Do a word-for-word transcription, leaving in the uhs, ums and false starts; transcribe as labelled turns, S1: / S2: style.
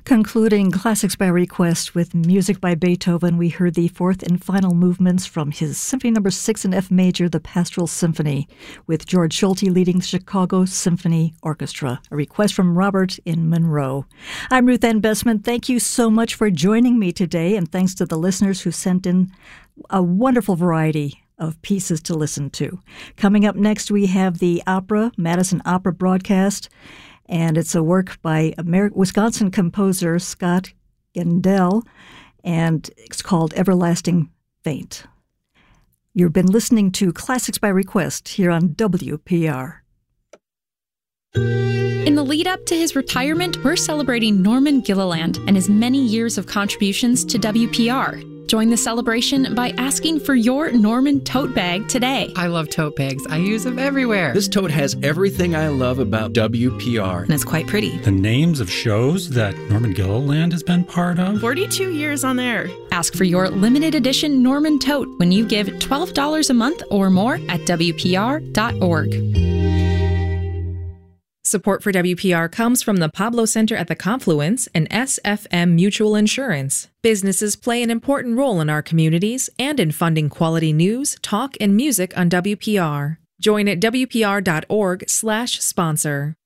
S1: Concluding Classics by Request with music by Beethoven, we heard the fourth and final movements from his Symphony Number Six in F Major, the Pastoral Symphony, with George Schulte leading the Chicago Symphony Orchestra. A request from Robert in Monroe. I'm Ruth Ann Bessman. Thank you so much for joining me today, and thanks to the listeners who sent in a wonderful variety of pieces to listen to. Coming up next, we have the opera, Madison Opera Broadcast, and it's a work by Amer- Wisconsin composer Scott Gendel, and it's called Everlasting Faint. You've been listening to Classics by Request here on W P R.
S2: In the lead up to his retirement, we're celebrating Norman Gilliland and his many years of contributions to W P R. Join the celebration by asking for your Norman tote bag today.
S3: I love tote bags. I use them everywhere.
S4: This tote has everything I love about W P R.
S2: And it's quite pretty.
S5: The names of shows that Norman Gilliland has been part of.
S6: forty-two years on there.
S2: Ask for your limited edition Norman tote when you give twelve dollars a month or more at W P R dot org.
S7: Support for W P R comes from the Pablo Center at the Confluence and S F M Mutual Insurance. Businesses play an important role in our communities and in funding quality news, talk, and music on W P R. Join at W P R dot org slash sponsor.